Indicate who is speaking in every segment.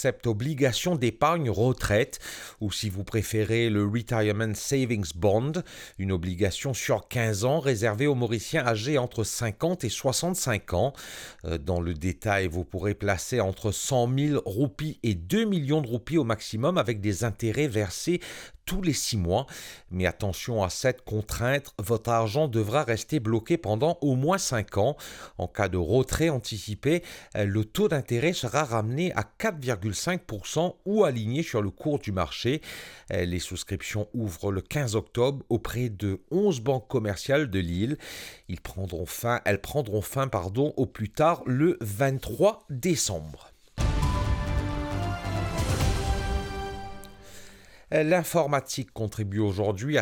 Speaker 1: concept obligation d'épargne retraite, ou si vous préférez le Retirement Savings Bond, une obligation sur 15 ans réservée aux Mauriciens âgés entre 50 et 65 ans. Dans le détail, vous pourrez placer entre 100 000 roupies et 2 millions de roupies au maximum avec des intérêts versés tous les 6 mois. Mais attention à cette contrainte, votre argent devra rester bloqué pendant au moins 5 ans. En cas de retrait anticipé, le taux d'intérêt sera ramené à 4,5% ou aligné sur le cours du marché. Les souscriptions ouvrent le 15 octobre auprès de 11 banques commerciales de l'île. Elles prendront fin au plus tard le 23 décembre. L'informatique contribue aujourd'hui à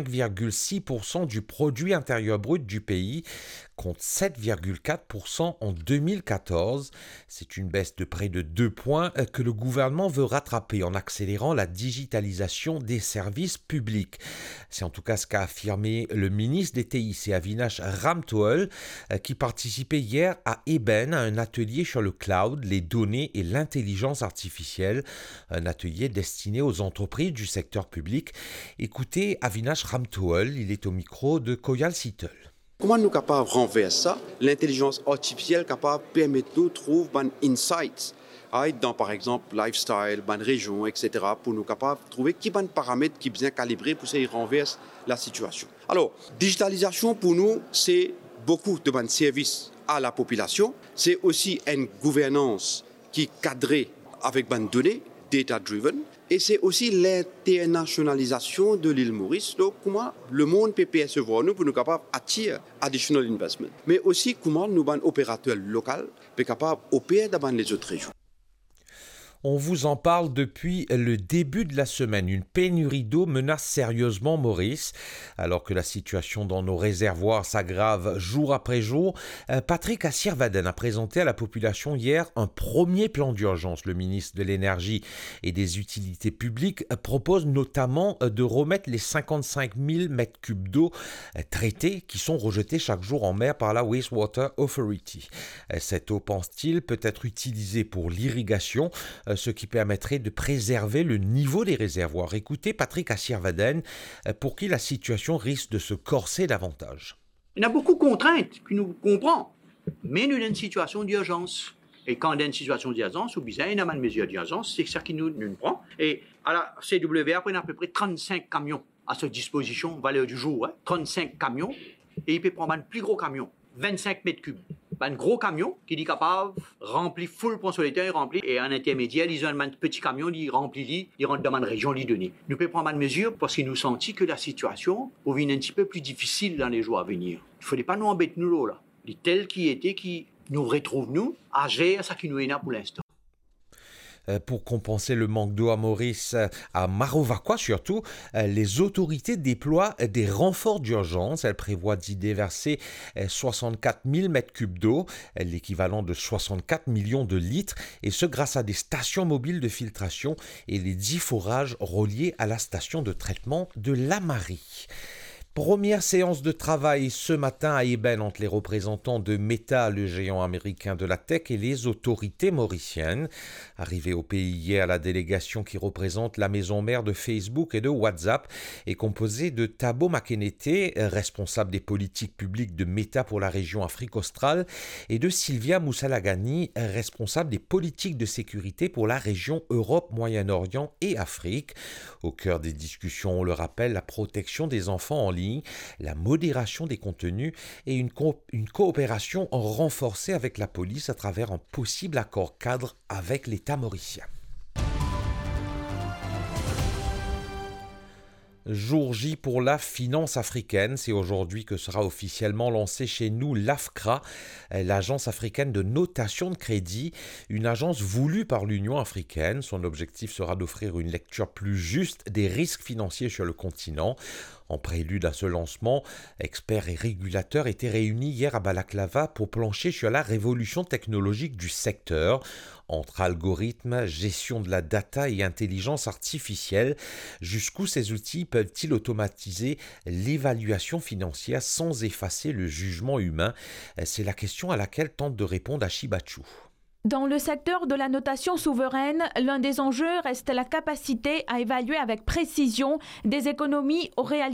Speaker 1: 5,6% du produit intérieur brut du pays, contre 7,4% en 2014. C'est une baisse de près de 2 points que le gouvernement veut rattraper en accélérant la digitalisation des services publics. C'est en tout cas ce qu'a affirmé le ministre des TIC, Avinash Ramthoul, qui participait hier à Eben, à un atelier sur le cloud, les données et l'intelligence artificielle, un atelier destiné aux entreprises du secteur public. Écoutez Avinash Ramthoul, il est au micro de Koyal Sittel.
Speaker 2: Comment nous sommes capables de renverser ça? L'intelligence artificielle capable de permettre de trouver des insights dans, par exemple, lifestyle, des régions, etc., pour nous capables de trouver qui sont paramètres qui sont bien calibrés pour qu'ils renversent la situation. Alors, digitalisation pour nous, c'est beaucoup de bons services à la population. C'est aussi une gouvernance qui est cadrée avec des données, data-driven. Et c'est aussi l'internationalisation de l'île Maurice. Donc, comment le monde peut percevoir nous pour nous capables d'attirer additional investment. Mais aussi, comment nous, opérateurs locaux, sont capables d'opérer dans les autres régions.
Speaker 1: On vous en parle depuis le début de la semaine. Une pénurie d'eau menace sérieusement Maurice. Alors que la situation dans nos réservoirs s'aggrave jour après jour, Patrick Assirvaden a présenté à la population hier un premier plan d'urgence. Le ministre de l'Énergie et des Utilités publiques propose notamment de remettre les 55 000 mètres cubes d'eau traitée qui sont rejetés chaque jour en mer par la Wastewater Authority. Cette eau, pense-t-il, peut être utilisée pour l'irrigation, ce qui permettrait de préserver le niveau des réservoirs. Écoutez Patrick Assirvaden, pour qui la situation risque de se corser davantage.
Speaker 3: Il y a beaucoup de contraintes que nous comprenons, mais nous sommes dans une situation d'urgence. Et quand on est dans une situation d'urgence, ou bien il y a une mesure d'urgence, c'est ça qui nous prend. Et à la CWR, on a à peu près 35 camions à sa disposition, valeur du jour, 35 camions, et il peut prendre un plus gros camion, 25 mètres cubes. Un gros camion qui est capable de remplir full point solitaire, rempli, et en intermédiaire, ils ont un petit camion qui remplit, il rentre dans une région, il donne. Nous pouvons prendre une mesure parce qu'il nous sentit que la situation devient un petit peu plus difficile dans les jours à venir. Il ne fallait pas nous embêter nous là. Les tels qui nous retrouvent nous à gérer ça qui nous est là pour l'instant.
Speaker 1: Pour compenser le manque d'eau à Maurice, à Marovaquois surtout, les autorités déploient des renforts d'urgence. Elles prévoient d'y déverser 64 000 mètres cubes d'eau, l'équivalent de 64 millions de litres, et ce grâce à des stations mobiles de filtration et les 10 forages reliés à la station de traitement de la Marie. Première séance de travail ce matin à Eben entre les représentants de Meta, le géant américain de la tech, et les autorités mauriciennes. Arrivée au pays hier, la délégation qui représente la maison mère de Facebook et de WhatsApp est composée de Thabo Makenete, responsable des politiques publiques de Meta pour la région Afrique australe, et de Sylvia Moussalagani, responsable des politiques de sécurité pour la région Europe, Moyen-Orient et Afrique. Au cœur des discussions, on le rappelle, la protection des enfants en ligne, la modération des contenus et une coopération renforcée avec la police à travers un possible accord cadre avec l'État mauricien. Jour J pour la finance africaine, c'est aujourd'hui que sera officiellement lancée chez nous l'AFCRA, l'agence africaine de notation de crédit, une agence voulue par l'Union africaine. Son objectif sera d'offrir une lecture plus juste des risques financiers sur le continent. En prélude à ce lancement, experts et régulateurs étaient réunis hier à Balaklava pour plancher sur la révolution technologique du secteur. Entre algorithmes, gestion de la data et intelligence artificielle, jusqu'où ces outils peuvent-ils automatiser l'évaluation financière sans effacer le jugement humain? C'est la question à laquelle tente de répondre Achibachu.
Speaker 4: Dans le secteur de la notation souveraine, l'un des enjeux reste la capacité à évaluer avec précision des économies réalisées